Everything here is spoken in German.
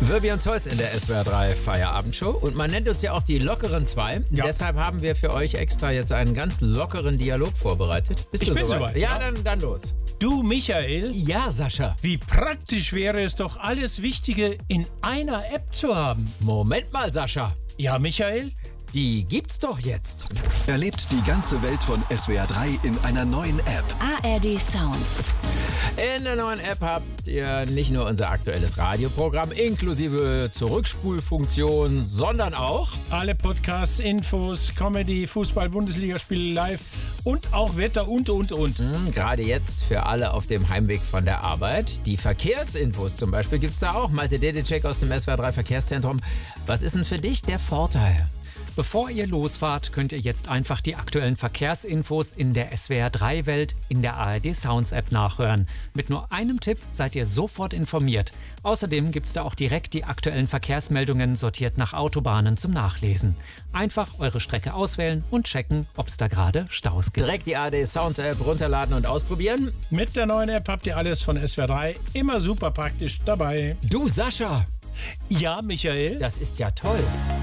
Wirbi und Zeus in der SWR 3 Feierabendshow. Und man nennt uns ja auch die lockeren zwei. Ja. Deshalb haben wir für euch extra jetzt einen ganz lockeren Dialog vorbereitet. Bist du soweit? Ja, dann los. Du, Michael? Ja, Sascha. Wie praktisch wäre es doch, alles Wichtige in einer App zu haben. Moment mal, Sascha. Ja, Michael? Die gibt's doch jetzt. Erlebt die ganze Welt von SWR 3 in einer neuen App. ARD Sounds. In der neuen App habt ihr nicht nur unser aktuelles Radioprogramm inklusive Zurückspulfunktion, sondern auch alle Podcasts, Infos, Comedy, Fußball, Bundesligaspiele live und auch Wetter und. Gerade jetzt für alle auf dem Heimweg von der Arbeit. Die Verkehrsinfos zum Beispiel gibt's da auch. Malte Dedecek aus dem SWR 3 Verkehrszentrum. Was ist denn für dich der Vorteil? Bevor ihr losfahrt, könnt ihr jetzt einfach die aktuellen Verkehrsinfos in der SWR 3 Welt in der ARD Sounds App nachhören. Mit nur einem Tipp seid ihr sofort informiert. Außerdem gibt es da auch direkt die aktuellen Verkehrsmeldungen sortiert nach Autobahnen zum Nachlesen. Einfach eure Strecke auswählen und checken, ob es da gerade Staus gibt. Direkt die ARD Sounds App runterladen und ausprobieren. Mit der neuen App habt ihr alles von SWR 3 immer super praktisch dabei. Du, Sascha. Ja, Michael? Das ist ja toll.